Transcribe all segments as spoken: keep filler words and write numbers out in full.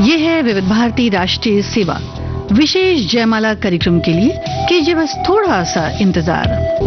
ये है विविध भारती राष्ट्रीय सेवा विशेष जयमाला कार्यक्रम के लिए कीजिए बस थोड़ा सा इंतजार।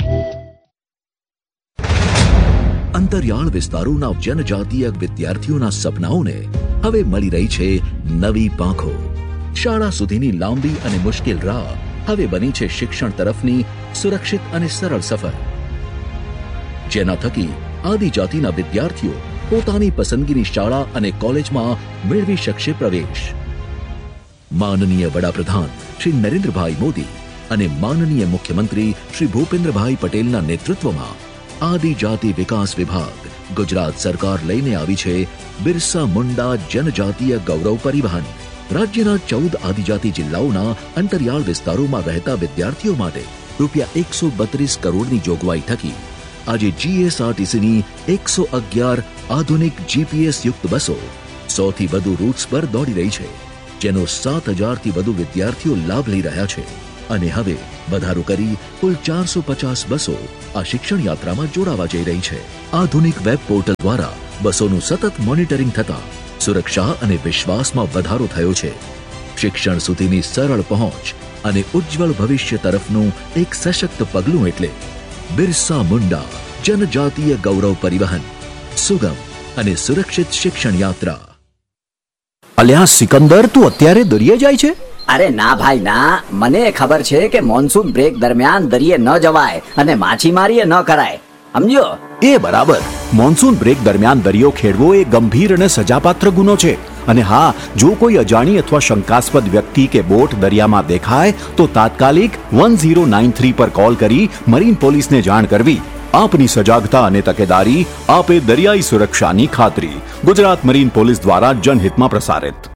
અંતરિયાળ વિસ્તારોના જનજાતીય વિદ્યાર્થીઓના સપનાઓને હવે મળી રહી છે નવી પાંખો। શાળા સુધીની લાંબી અને મુશ્કેલ રાહ હવે બની છે શિક્ષણ તરફની સુરક્ષિત અને સરળ સફર, જેના થકી આદિજાતિના વિદ્યાર્થીઓ પોતાની પસંદગીની શાળા અને કોલેજમાં મેળવી શકશે પ્રવેશ। માનનીય વડાપ્રધાન શ્રી નરેન્દ્રભાઈ મોદી અને માનનીય મુખ્યમંત્રી શ્રી ભૂપેન્દ્રભાઈ પટેલના નેતૃત્વમાં આદિજાતિ વિકાસ વિભાગ ગુજરાત સરકાર લઈને આવી છે બિરસા મુંડા જનજાતીય ગૌરવ પરિવહન। રાજ્યના ચૌદ આદિજાતિ જિલ્લાઓના અંતરિયાળ વિસ્તારોમાં રહેતા વિદ્યાર્થીઓ માટે રૂપિયા એકસો બત્રીસ કરોડની જોગવાઈ થકી આજે જીએસઆરટીસીની એકસો અગિયાર આધુનિક જીપીએસ યુક્ત બસો સૌથી વધુ રૂટ્સ પર દોડી રહી છે, જેનો સાત હજારથી વધુ વિદ્યાર્થીઓ લાભ લઈ રહ્યા છે અને હવે વધારો કરી કુલ ચારસો પચાસ બસો આ શિક્ષણ યાત્રામાં જોડાવા જઈ રહી છે। આધુનિક વેબ પોર્ટલ દ્વારા બસોનું સતત મોનિટરિંગ થતા સુરક્ષા અને વિશ્વાસમાં વધારો થયો છે। શિક્ષણ સુધીની સરળ પહોંચ અને ઉજ્જવળ ભવિષ્ય તરફનું એક સશક્ત પગલું એટલે બિરસા મુંડા જનજાતીય ગૌરવ પરિવહન, સુગમ અને સુરક્ષિત શિક્ષણ યાત્રા। અલ્યા સિકંદર, તું અત્યારે દરિયે જાય છે? અરે ના ભાઈ ના, મને ખબર છે કે મોન્સૂન બ્રેક દરમિયાન દરિયે ન જવાય અને માછીમારી ન કરાય, સમજ્યો? એ બરાબર, મોન્સૂન બ્રેક દરમિયાન દરિયો ખેડવો એ ગંભીર અને સજાપાત્ર ગુનો છે અને હા, જો કોઈ અજાણી અથવા શંકાસ્પદ વ્યક્તિ કે બોટ દરિયામાં દેખાય તો તાત્કાલિક વન ઝીરો નાઇન થ્રી પર કોલ કરી મરીન પોલીસને જાણ કરવી। આપની સજાગતા અને તકેદારી આપે દરિયાઈ સુરક્ષાની ખાતરી। ગુજરાત મરીન પોલીસ દ્વારા જનહિતમાં પ્રસારિત।